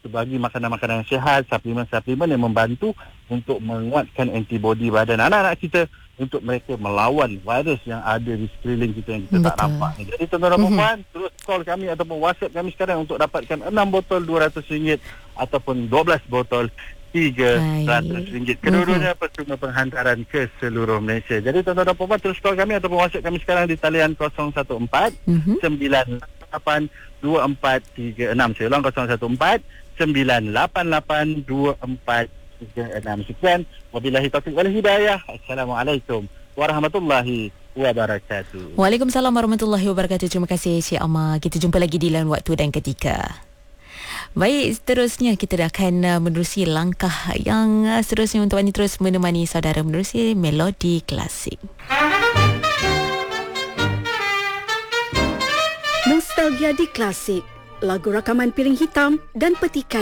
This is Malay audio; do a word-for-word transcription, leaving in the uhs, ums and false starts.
bagi makanan-makanan sihat, suplemen-suplemen yang membantu untuk menguatkan antibodi badan anak-anak kita untuk mereka melawan virus yang ada di sekeliling kita yang kita Betul. tak nampak. Jadi tuan-tuan dan puan, terus call kami ataupun WhatsApp kami sekarang untuk dapatkan enam botol dua ratus ringgit ataupun dua belas botol tiga ratus ringgit. Kedua-duanya percuma penghantaran ke seluruh Malaysia. Jadi tuan-tuan dan puan, terus call kami ataupun WhatsApp kami sekarang di talian kosong satu empat sembilan lapan dua empat tiga enam. Saya ulang, kosong satu empat sembilan lapan lapan dua empat tiga enam. Sekian, wabillahi taufiq wal hidayah. Assalamualaikum warahmatullahi wabarakatuh. Waalaikumsalam warahmatullahi wabarakatuh. Terima kasih Cik Amar. Kita jumpa lagi di lain waktu dan ketika. Baik, seterusnya kita akan uh, menerusi langkah yang uh, seterusnya untuk ini terus menemani saudara menerusi melodi klasik. Nostalgia di Klasik, lagu rakaman piring hitam dan petikan